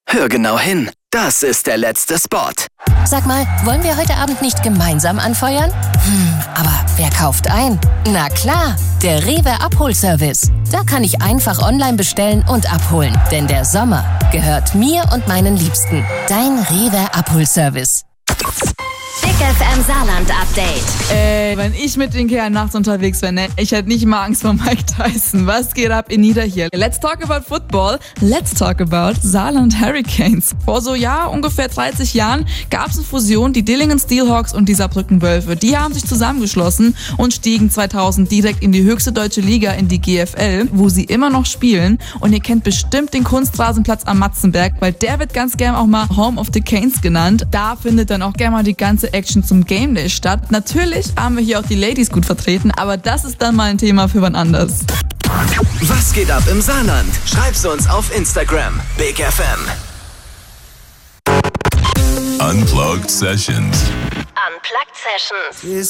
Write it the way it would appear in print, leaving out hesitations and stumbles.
Hör genau hin. Das ist der letzte Spot. Sag mal, wollen wir heute Abend nicht gemeinsam anfeuern? Aber wer kauft ein? Na klar, der Rewe Abholservice. Da kann ich einfach online bestellen und abholen. Denn der Sommer gehört mir und meinen Liebsten. Dein Rewe Abholservice. Big FM Saarland Update. Wenn ich mit den Kerlen nachts unterwegs wäre, ne? Ich hätte nicht mal Angst vor Mike Tyson. Was geht ab in Niederhier? Let's talk about football. Let's talk about Saarland Hurricanes. Vor ungefähr 30 Jahren gab es eine Fusion, die Dillingen Steelhawks und die Saarbrücken Wölfe. Die haben sich zusammengeschlossen und stiegen 2000 direkt in die höchste deutsche Liga, in die GFL, wo sie immer noch spielen. Und ihr kennt bestimmt den Kunstrasenplatz am Matzenberg, weil der wird ganz gern auch mal Home of the Canes genannt. Da findet dann auch gerne mal die ganze Action zum Game Day statt. Natürlich haben wir hier auch die Ladies gut vertreten, aber das ist dann mal ein Thema für wann anders. Was geht ab im Saarland? Schreib's uns auf Instagram. Big FM. Unplugged Sessions. Unplugged Sessions.